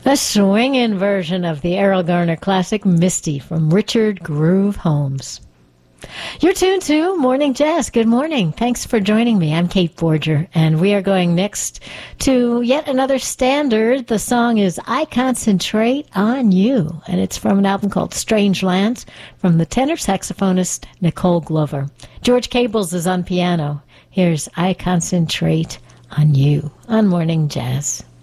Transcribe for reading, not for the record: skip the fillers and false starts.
A swinging version of the Errol Garner classic Misty from Richard Groove Holmes. You're tuned to Morning Jazz. Good morning. Thanks for joining me. I'm Kate Forger, and we are going next to yet another standard. The song is I Concentrate on You, and it's from an album called Strange Lands from the tenor saxophonist Nicole Glover. George Cables is on piano. Here's I Concentrate on You on Morning Jazz.